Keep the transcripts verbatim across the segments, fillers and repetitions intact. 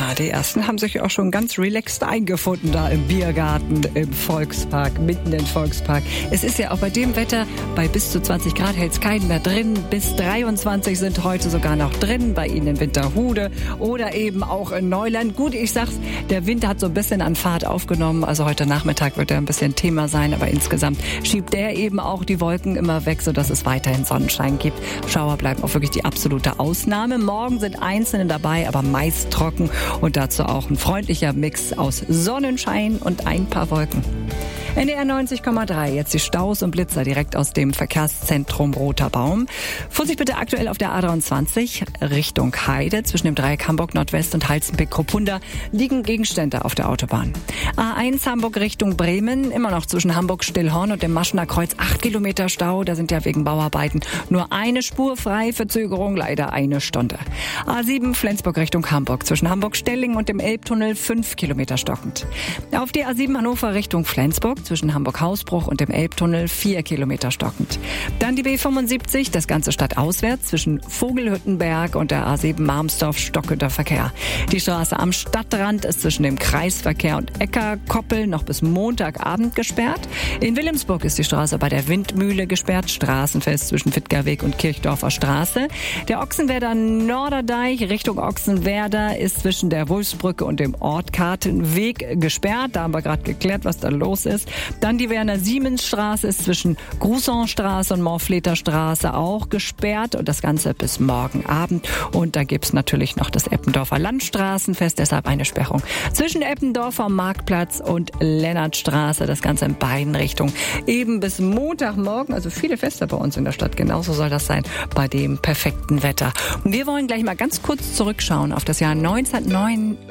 Ja, die ersten haben sich auch schon ganz relaxed eingefunden da im Biergarten, im Volkspark, mitten im Volkspark. Es ist ja auch bei dem Wetter, bei bis zu zwanzig Grad hält es keinen mehr drin. Bis dreiundzwanzig sind heute sogar noch drin, bei Ihnen in Winterhude oder eben auch in Neuland. Gut, ich sag's, der Wind hat so ein bisschen an Fahrt aufgenommen. Also heute Nachmittag wird er ein bisschen Thema sein, aber insgesamt schiebt der eben auch die Wolken immer weg, sodass es weiterhin Sonnenschein gibt. Schauer bleiben auch wirklich die absolute Ausnahme. Morgen sind einzelne dabei, aber meist trocken und dazu auch ein freundlicher Mix aus Sonnenschein und ein paar Wolken. N D R neunzig Komma drei, jetzt die Staus und Blitzer direkt aus dem Verkehrszentrum Roter Baum. Vorsicht bitte aktuell auf der A dreiundzwanzig Richtung Heide. Zwischen dem Dreieck Hamburg Nordwest und Halstenbeck-Kruppunda liegen Gegenstände auf der Autobahn. A eins Hamburg Richtung Bremen, immer noch zwischen Hamburg-Stillhorn und dem Maschener Kreuz acht Kilometer Stau. Da sind ja wegen Bauarbeiten nur eine Spur frei, Verzögerung leider eine Stunde. A sieben Flensburg Richtung Hamburg, zwischen Hamburg-Stellingen und dem Elbtunnel fünf Kilometer stockend. Auf die A sieben Hannover Richtung Flensburg, zwischen Hamburg-Hausbruch und dem Elbtunnel vier Kilometer stockend. Dann die B fünfundsiebzig, das Ganze stadtauswärts, zwischen Vogelhüttenberg und der A sieben Marmsdorf stockender Verkehr. Die Straße am Stadtrand ist zwischen dem Kreisverkehr und Ecker-Koppel noch bis Montagabend gesperrt. In Wilhelmsburg ist die Straße bei der Windmühle gesperrt, Straßenfest zwischen Wittgerweg und Kirchdorfer Straße. Der Ochsenwerder Norderdeich Richtung Ochsenwerder ist zwischen der Wulfsbrücke und dem Ortkartenweg gesperrt. Da haben wir gerade geklärt, was da los ist. Dann die Werner-Siemens-Straße ist zwischen Grussonstraße und Morfleter Straße auch gesperrt und das Ganze bis morgen Abend. Und da gibt's natürlich noch das Eppendorfer Landstraßenfest, deshalb eine Sperrung zwischen Eppendorfer Marktplatz und Lennartstraße. Das Ganze in beiden Richtungen eben bis Montagmorgen. Also viele Feste bei uns in der Stadt. Genauso soll das sein bei dem perfekten Wetter. Und wir wollen gleich mal ganz kurz zurückschauen auf das Jahr neunzehnhundertsechsundneunzig.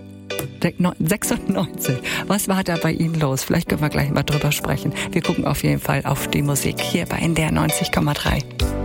Was war da bei Ihnen los? Vielleicht können wir gleich mal drüber sprechen. Wir gucken auf jeden Fall auf die Musik hier bei N D R neunzig Komma drei.